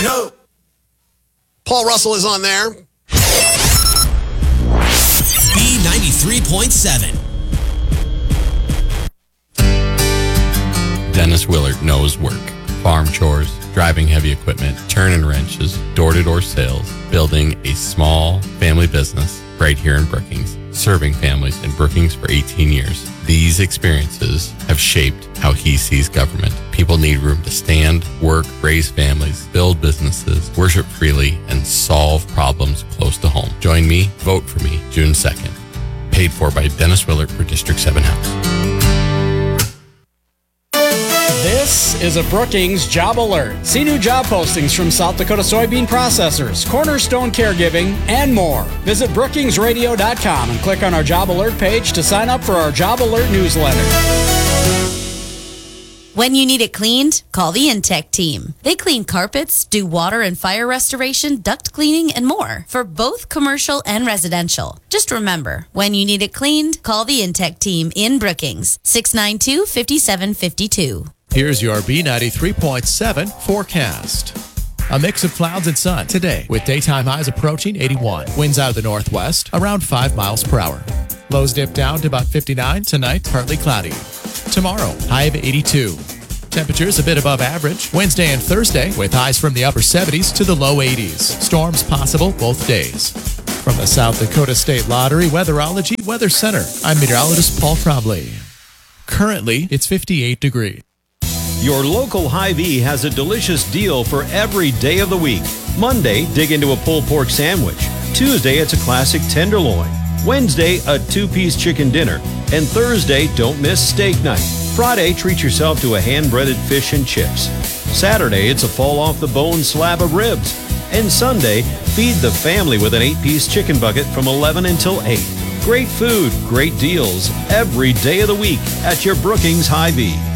No. Paul Russell is on there. B93.7. Dennis Willard knows work. Farm chores, driving heavy equipment, turning wrenches, door-to-door sales, building a small family business right here in Brookings, serving families in Brookings for 18 years. These experiences have shaped how he sees government. People need room to stand, work, raise families, build businesses, worship freely, and solve problems close to home. Join me, vote for me, June 2nd. Paid for by Dennis Willard for District 7 House. This is a Brookings Job Alert. See new job postings from South Dakota soybean processors, Cornerstone Caregiving, and more. Visit brookingsradio.com and click on our Job Alert page to sign up for our Job Alert newsletter. When you need it cleaned, call the Intech team. They clean carpets, do water and fire restoration, duct cleaning, and more for both commercial and residential. Just remember, when you need it cleaned, call the Intech team in Brookings, 692-5752. Here's your B93.7 forecast. A mix of clouds and sun today with daytime highs approaching 81. Winds out of the northwest around 5 miles per hour. Lows dip down to about 59. Tonight, partly cloudy. Tomorrow, high of 82. Temperatures a bit above average. Wednesday and Thursday with highs from the upper 70s to the low 80s. Storms possible both days. From the South Dakota State Lottery Weatherology Weather Center, I'm meteorologist Paul Trombley. Currently, it's 58 degrees. Your local Hy-Vee has a delicious deal for every day of the week. Monday, dig into a pulled pork sandwich. Tuesday, it's a classic tenderloin. Wednesday, a 2-piece chicken dinner. And Thursday, don't miss steak night. Friday, treat yourself to a hand-breaded fish and chips. Saturday, it's a fall-off-the-bone slab of ribs. And Sunday, feed the family with an 8-piece chicken bucket from 11 until 8. Great food, great deals, every day of the week at your Brookings Hy-Vee.